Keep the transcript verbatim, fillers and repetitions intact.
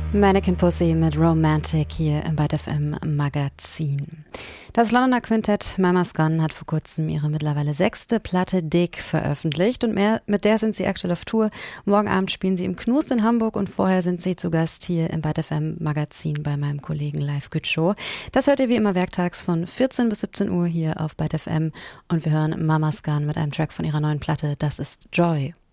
Mannequin Pussy mit Romantic hier im Byte F M Magazin. Das Londoner Quintett Mama's Gone hat vor kurzem ihre mittlerweile sechste Platte Dig veröffentlicht und mehr, mit der sind sie aktuell auf Tour. Morgen Abend spielen sie im Knust in Hamburg und vorher sind sie zu Gast hier im Byte F M Magazin bei meinem Kollegen Live Good Show. Das hört ihr wie immer werktags von vierzehn bis siebzehn Uhr hier auf Byte F M und wir hören Mama's Gone mit einem Track von ihrer neuen Platte, das ist Joy.